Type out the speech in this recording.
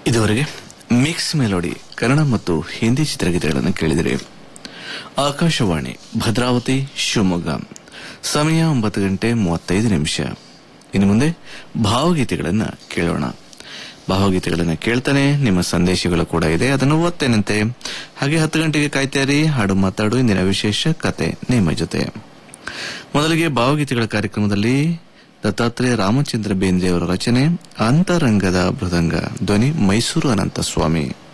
ಇದುವರೆಗೆ mix melody Kannada ಮತ್ತು ಹಿಂದಿ ಚಿತ್ರಗೀತೆಗಳನ್ನು ಕೇಳಿದರೆ ಆಕಾಶವಾಣಿ ಭದ್ರಾವತಿ ಶಿವಮೊಗ್ಗ ಸಮಯ 9:35. ಇನ್ನು ಮುಂದೆ ಭಾವಗೀತೆಗಳನ್ನು ಕೇಳೋಣ. ಭಾವಗೀತೆಗಳನ್ನು ಕೇಳ್ತಾನೆ ನಿಮ್ಮ ಸಂದೇಶಗಳು ಕೂಡ ಇದೆ, ಅದನ್ನು ಓದ್ತೇನಂತೆ. ಹಾಗೆ 10 ಗಂಟೆಗೆ ಕಾಯ್ತಾರಿ ಹಾಡು ಮಾತಾಡು, ಇಂದಿನ ವಿಶೇಷ ಕತೆ ನಿಮ್ಮ ಜೊತೆ. ಮೊದಲಿಗೆ ಭಾವಗೀತೆಗಳ ಕಾರ್ಯಕ್ರಮದಲ್ಲಿ ದತ್ತಾತ್ರೇಯ ರಾಮಚಂದ್ರ ಬೇಂದ್ರೆ ಅವರ ರಚನೆ ಅಂತರಂಗದ ಮೃದಂಗ, ಧ್ವನಿ ಮೈಸೂರು ಅನಂತ ಸ್ವಾಮಿ.